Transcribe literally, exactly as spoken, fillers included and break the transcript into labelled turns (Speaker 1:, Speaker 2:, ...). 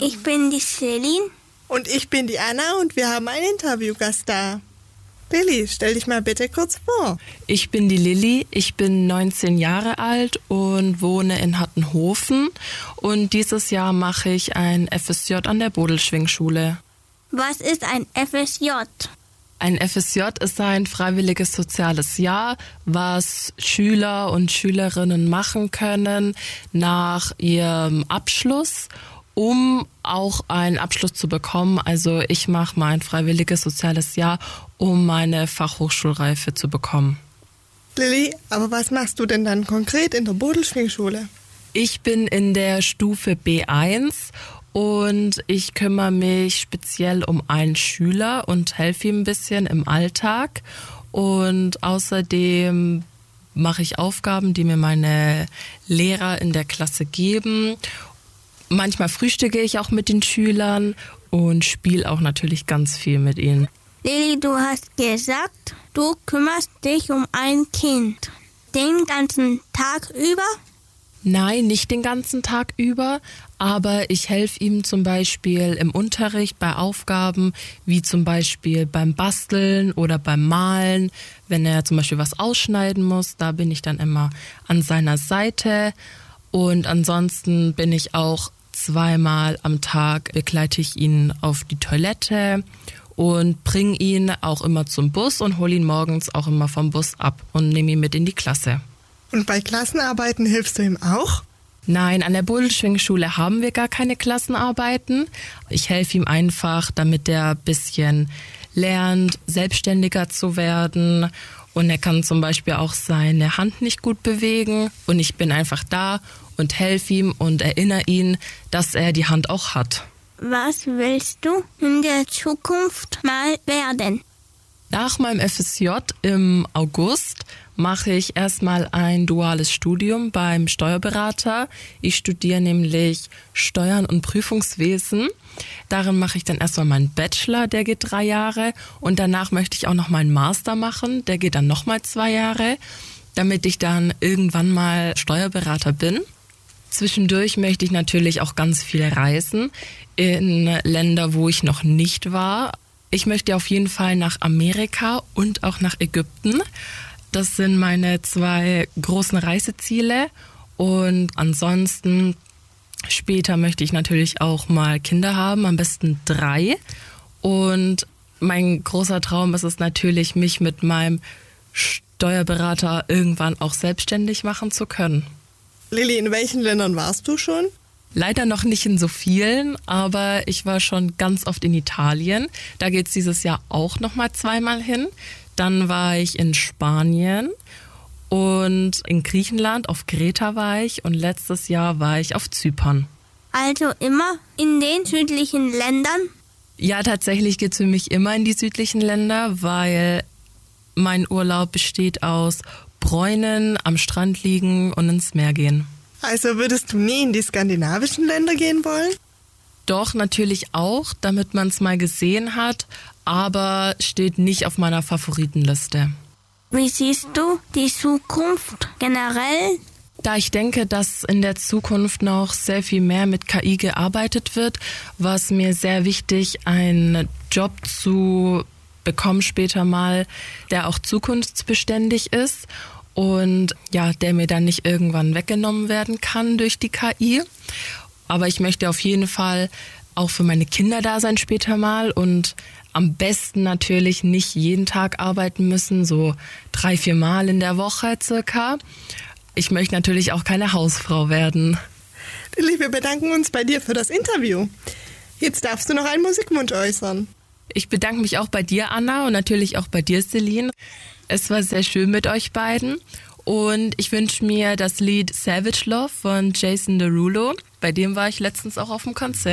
Speaker 1: Ich bin die Celine.
Speaker 2: Und ich bin die Anna und wir haben einen Interviewgast da. Lilly, stell dich mal bitte kurz vor.
Speaker 3: Ich bin die Lilly, ich bin neunzehn Jahre alt und wohne in Hattenhofen. Und dieses Jahr mache ich ein F S J an der Bodelschwingschule.
Speaker 1: Was ist ein F S J?
Speaker 3: Ein F S J ist ein freiwilliges soziales Jahr, was Schüler und Schülerinnen machen können nach ihrem Abschluss, um auch einen Abschluss zu bekommen. Also ich mache mein freiwilliges soziales Jahr, um meine Fachhochschulreife zu bekommen.
Speaker 2: Lilly, aber was machst du denn dann konkret in der Bodelschwingschule?
Speaker 3: Ich bin in der Stufe B eins und ich kümmere mich speziell um einen Schüler und helfe ihm ein bisschen im Alltag. Und außerdem mache ich Aufgaben, die mir meine Lehrer in der Klasse geben. Manchmal frühstücke ich auch mit den Schülern und spiele auch natürlich ganz viel mit ihnen.
Speaker 1: Lilly, du hast gesagt, du kümmerst dich um ein Kind. Den ganzen Tag über?
Speaker 3: Nein, nicht den ganzen Tag über, aber ich helfe ihm zum Beispiel im Unterricht bei Aufgaben, wie zum Beispiel beim Basteln oder beim Malen. Wenn er zum Beispiel was ausschneiden muss, da bin ich dann immer an seiner Seite. Und ansonsten bin ich auch zweimal am Tag, begleite ich ihn auf die Toilette und bringe ihn auch immer zum Bus und hole ihn morgens auch immer vom Bus ab und nehme ihn mit in die Klasse.
Speaker 2: Und bei Klassenarbeiten hilfst du ihm auch?
Speaker 3: Nein, an der Bodelschwingschule haben wir gar keine Klassenarbeiten. Ich helfe ihm einfach, damit er ein bisschen lernt, selbstständiger zu werden. Und er kann zum Beispiel auch seine Hand nicht gut bewegen. Und ich bin einfach da und helfe ihm und erinnere ihn, dass er die Hand auch hat.
Speaker 1: Was willst du in der Zukunft mal werden?
Speaker 3: Nach meinem F S J im August mache ich erstmal ein duales Studium beim Steuerberater. Ich studiere nämlich Steuern und Prüfungswesen. Darin mache ich dann erstmal meinen Bachelor, der geht drei Jahre. Und danach möchte ich auch noch meinen Master machen, der geht dann nochmal zwei Jahre, damit ich dann irgendwann mal Steuerberater bin. Zwischendurch möchte ich natürlich auch ganz viel reisen in Länder, wo ich noch nicht war. Ich möchte auf jeden Fall nach Amerika und auch nach Ägypten. Das sind meine zwei großen Reiseziele. Und ansonsten später möchte ich natürlich auch mal Kinder haben, am besten drei. Und mein großer Traum ist es natürlich, mich mit meinem Steuerberater irgendwann auch selbstständig machen zu können.
Speaker 2: Lilly, in welchen Ländern warst du schon?
Speaker 3: Leider noch nicht in so vielen, aber ich war schon ganz oft in Italien. Da geht's dieses Jahr auch noch mal zweimal hin. Dann war ich in Spanien und in Griechenland, auf Kreta war ich und letztes Jahr war ich auf Zypern.
Speaker 1: Also immer in den südlichen Ländern?
Speaker 3: Ja, tatsächlich geht's für mich immer in die südlichen Länder, weil mein Urlaub besteht aus Bräunen, am Strand liegen und ins Meer gehen.
Speaker 2: Also würdest du nie in die skandinavischen Länder gehen wollen?
Speaker 3: Doch, natürlich auch, damit man es mal gesehen hat, aber steht nicht auf meiner Favoritenliste.
Speaker 1: Wie siehst du die Zukunft generell?
Speaker 3: Da ich denke, dass in der Zukunft noch sehr viel mehr mit K I gearbeitet wird, war es mir sehr wichtig, einen Job zu bekommen später mal, der auch zukunftsbeständig ist und ja, der mir dann nicht irgendwann weggenommen werden kann durch die K I. Aber ich möchte auf jeden Fall auch für meine Kinder da sein später mal und am besten natürlich nicht jeden Tag arbeiten müssen, so drei, vier Mal in der Woche circa. Ich möchte natürlich auch keine Hausfrau werden.
Speaker 2: Lilly, wir bedanken uns bei dir für das Interview. Jetzt darfst du noch einen Musikwunsch äußern.
Speaker 3: Ich bedanke mich auch bei dir, Anna, und natürlich auch bei dir, Celine. Es war sehr schön mit euch beiden. Und ich wünsche mir das Lied Savage Love von Jason Derulo. Bei dem war ich letztens auch auf dem Konzert.